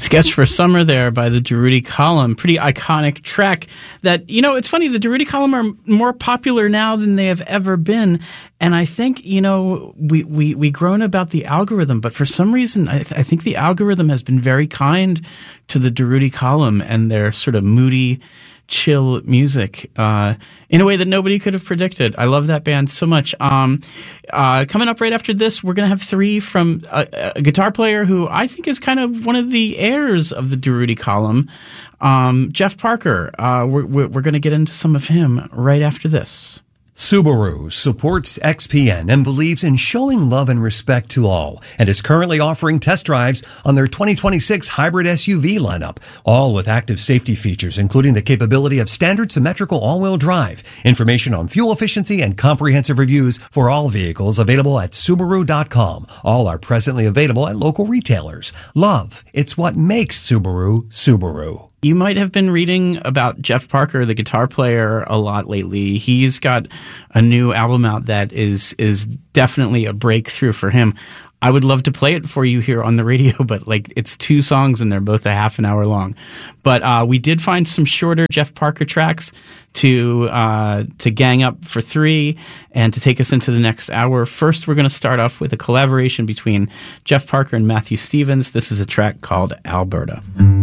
Sketch for Summer there by the Durutti Column. Pretty iconic track that, it's funny, the Durutti Column are more popular now than they have ever been. And I think, we groan about the algorithm, but for some reason, I think the algorithm has been very kind to the Durutti Column and their sort of moody, chill music in a way that nobody could have predicted. I love that band so much. Coming up right after this, we're going to have three from a guitar player who I think is kind of one of the heirs of the Durutti Column, Jeff Parker. We're going to get into some of him right after this. Subaru supports XPN and believes in showing love and respect to all, and is currently offering test drives on their 2026 hybrid SUV lineup, all with active safety features, including the capability of standard symmetrical all-wheel drive. Information on fuel efficiency and comprehensive reviews for all vehicles available at Subaru.com. All are presently available at local retailers. Love, it's what makes Subaru, Subaru. You might have been reading about Jeff Parker, the guitar player, a lot lately. He's got a new album out that is definitely a breakthrough for him. I would love to play it for you here on the radio, but it's 2 songs and they're both a half an hour long. But we did find some shorter Jeff Parker tracks to gang up for 3 and to take us into the next hour. First, we're going to start off with a collaboration between Jeff Parker and Matthew Stevens. This is a track called Alberta.